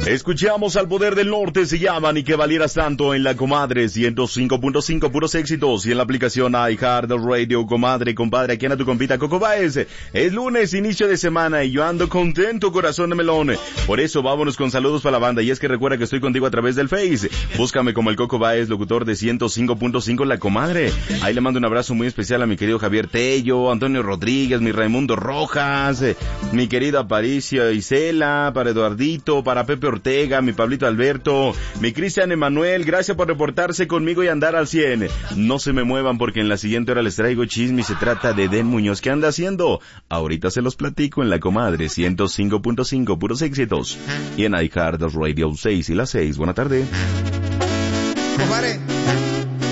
Escuchamos al Poder del Norte, se llama Ni que valieras tanto en la Comadre 105.5, puros éxitos, y en la aplicación iHeartRadio. Comadre, compadre, aquí anda tu compita Coco Báez. Es lunes, inicio de semana, y yo ando contento, corazón de melón. Por eso vámonos con saludos para la banda, y es que recuerda que estoy contigo a través del Face. Búscame como el Coco Báez, locutor de 105.5 La Comadre. Ahí le mando un abrazo muy especial a mi querido Javier Tello, Antonio Rodríguez, mi Raimundo Rojas, mi querida Aparicio Isela, para Eduardito, para Pepe Ortega, mi Pablito Alberto, mi Cristian Emanuel. Gracias por reportarse conmigo y andar al 100. No se me muevan porque en la siguiente hora les traigo chisme y se trata de Den Muñoz. ¿Qué anda haciendo? Ahorita se los platico en La Comadre 105.5, puros éxitos, y en iHeartRadio 6 y las 6. Buena tarde. Compadre,